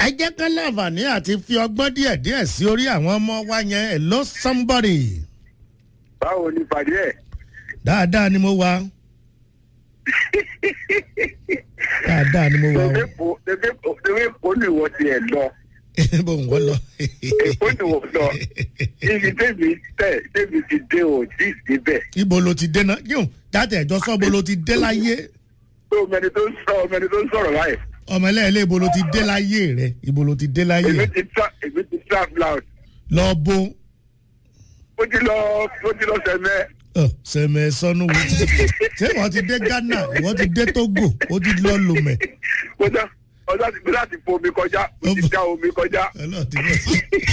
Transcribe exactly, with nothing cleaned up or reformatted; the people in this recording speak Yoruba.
ẹ jẹ́ ká láǹfààní àti fi ọgbọ́n díẹ̀ díẹ̀ sí orí àwọn ọmọ wa yẹn hello somebody. báwo ni pàdé ẹ̀. dáadáa ni mo wà. dáadáa ni mo wà. tèmi kò ní ìwọ tiẹ̀ lọ. bó ń wọ́n lọ. èkó ni wọ́n lọ. ibi tèmi tẹ̀ tèmi ti dé o tí ì débẹ̀. ibo ló ti dé náà yóò jáde ẹ̀jọ́ sọ́ bo ló ti dé láyé. tó o mẹni tó ń sọ ọmọ ẹni tó ń sọ̀rọ̀ báyìí. ọmọ ẹlẹ́ẹ̀lẹ́ ibo ló ti dé láyé rẹ ibo ló ti dé láyé. èmi ti tra èmi ti travel out. lọ bó. ó ti lọ ó ti lọ sẹ́mẹ́. sẹ̀mẹ̀ sọnù wo ṣé wọ́n ti dé Ghana wọ́n ti dé Togo ó ti lọ lomẹ̀. ọjà ọjà ti gbé láti fo omi kọjá ó ti já omi kọjá. ọlọ́ọ̀ ti bọ̀ sí.